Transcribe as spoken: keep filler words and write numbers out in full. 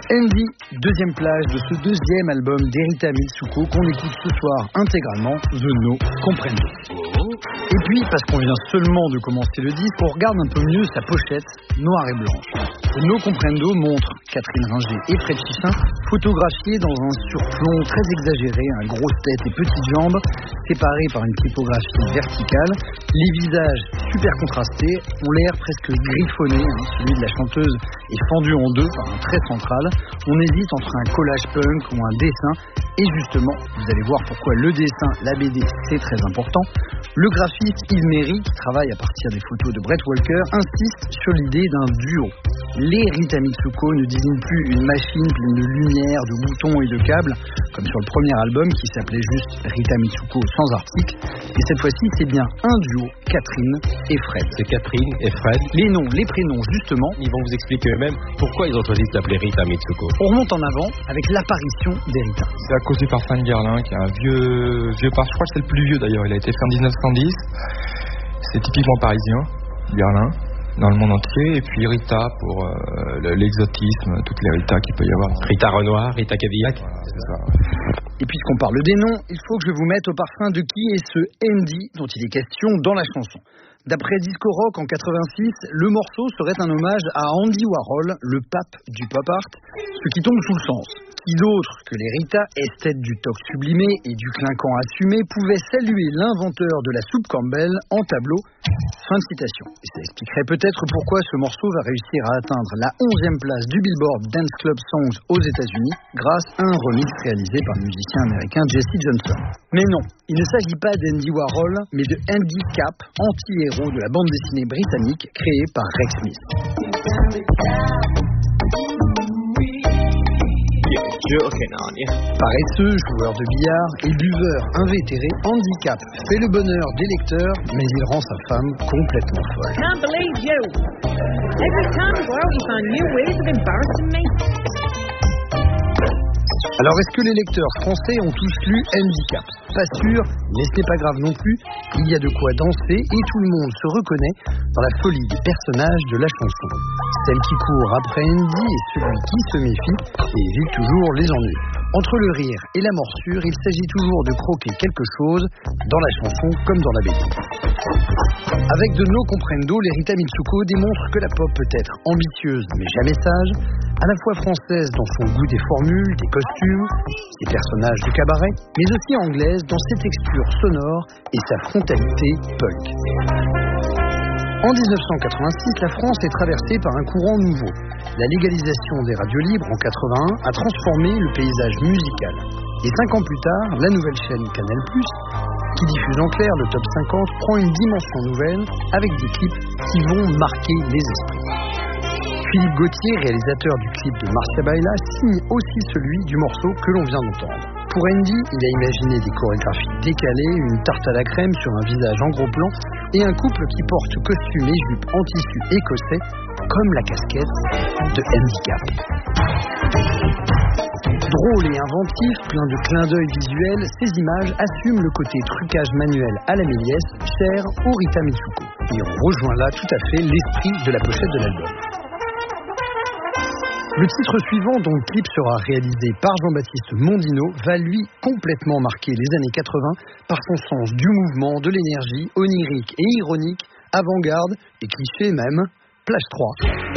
Andy, deuxième plage de ce deuxième album d'Erita Mitsuko qu'on écoute ce soir intégralement, The No Comprendo. Et puis, parce qu'on vient seulement de commencer le disque, on regarde un peu mieux sa pochette, noire et blanche. The No Comprendo montre Catherine Ringer et Fred Chifin photographiés dans un surplomb très exagéré, un grosse tête et petites jambes, séparés par une typographie verticale. Les visages super contrastés ont l'air presque griffonnés, hein. Celui de la chanteuse est fendu en deux par un trait central. On hésite entre un collage punk ou un dessin. Et justement, vous allez voir pourquoi le dessin, la B D, c'est très important. Le graphiste Yves Méry, qui travaille à partir des photos de Brett Walker, insiste sur l'idée d'un duo. Les Rita Mitsuko ne désignent plus une machine pleine de lumière, de boutons et de câbles, comme sur le premier album qui s'appelait juste Rita Mitsuko sans article. Et cette fois-ci, c'est bien un duo, Catherine et Fred. C'est Catherine et Fred. Les noms, les prénoms, justement. Ils vont vous expliquer eux-mêmes pourquoi ils ont choisi de s'appeler Rita Mitsuko. On remonte en avant avec l'apparition d'Erita. C'est à cause du parfum de Guerlain, qui est un vieux, vieux parfum. Je crois que c'est le plus vieux d'ailleurs. Il a été fait en dix-neuf cent dix. C'est typiquement parisien, Guerlain, dans le monde entier. Et puis Rita pour euh, l'exotisme, toutes les Rita qu'il peut y avoir. Rita Renoir, Rita Cadillac. Voilà, c'est ça. Et puisqu'on parle des noms, il faut que je vous mette au parfum de qui est ce Andy dont il est question dans la chanson. D'après Disco Rock en quatre-vingt-six, le morceau serait un hommage à Andy Warhol, le pape du pop art, ce qui tombe sous le sens. Qui d'autre que les Rita, esthètes du toc sublimé et du clinquant assumé, pouvait saluer l'inventeur de la soupe Campbell en tableau. Fin de citation. Et ça expliquerait peut-être pourquoi ce morceau va réussir à atteindre la onzième place du Billboard Dance Club Songs aux États-Unis grâce à un remix réalisé par le musicien américain Jesse Johnson. Mais non, il ne s'agit pas d'Andy Warhol, mais de Andy Capp, anti-héros de la bande dessinée britannique créée par Rex Smith. Paresseux, joueur de billard et buveur invétéré, Andy Capp fait le bonheur des lecteurs, mais il rend sa femme complètement folle. Can't believe you. Every time I go out, you find new ways of embarrassing me. Alors, est-ce que les lecteurs français ont tous lu Andy Capp ? Pas sûr, mais ce n'est pas grave non plus. Il y a de quoi danser et tout le monde se reconnaît dans la folie des personnages de la chanson. Celle qui court après Andy et celui qui se méfie et évite toujours les ennuis. Entre le rire et la morsure, il s'agit toujours de croquer quelque chose dans la chanson comme dans la B D. Avec The No Comprendo, les Rita Mitsuko démontrent que la pop peut être ambitieuse mais jamais sage, à la fois française dans son goût des formules, des costumes, des personnages du cabaret, mais aussi anglaise dans ses textures sonores et sa frontalité punk. En dix-neuf cent quatre-vingt-six, la France est traversée par un courant nouveau. La légalisation des radios libres en quatre-vingt-un a transformé le paysage musical. Et cinq ans plus tard, la nouvelle chaîne Canal plus, qui diffuse en clair le top cinquante, prend une dimension nouvelle avec des clips qui vont marquer les esprits. Philippe Gauthier, réalisateur du clip de Marcia Baila, signe aussi celui du morceau que l'on vient d'entendre. Pour Andy, il a imaginé des chorégraphies décalées, une tarte à la crème sur un visage en gros plan et un couple qui porte costume et jupe en tissu écossais, comme la casquette de Andy Capp. Drôle et inventif, plein de clins d'œil visuels, ces images assument le côté trucage manuel à la Méliès, cher au Rita Mitsuko. Et on rejoint là tout à fait l'esprit de la pochette de l'album. Le titre suivant, dont le clip sera réalisé par Jean-Baptiste Mondino, va lui complètement marquer les années quatre-vingts par son sens du mouvement, de l'énergie, onirique et ironique, avant-garde et cliché même, plage trois.